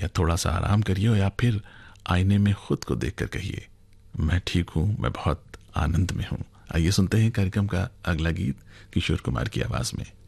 या थोड़ा सा आराम करिए, या फिर आईने में खुद को देखकर कहिए, मैं ठीक हूँ, मैं बहुत आनंद में हूँ। आइए सुनते हैं कार्यक्रम का अगला गीत किशोर कुमार की आवाज में।